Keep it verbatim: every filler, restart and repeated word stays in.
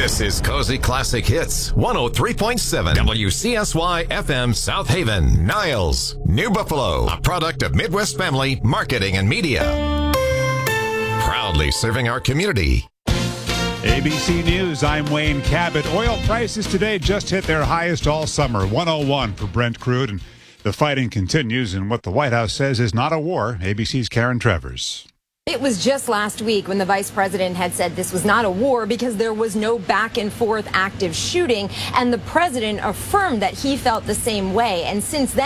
This is Cozy Classic Hits, one oh three point seven W C S Y F M South Haven, Niles, New Buffalo, a product of Midwest Family Marketing and Media. Proudly serving our community. A B C News, I'm Wayne Cabot. Oil prices today just hit their highest all summer, one oh one for Brent crude, and the fighting continues in what the White House says is not a war. A B C's Karen Travers. It was just last week when the vice president had said this was not a war because there was no back and forth active shooting, and the president affirmed that he felt the same way. And since then,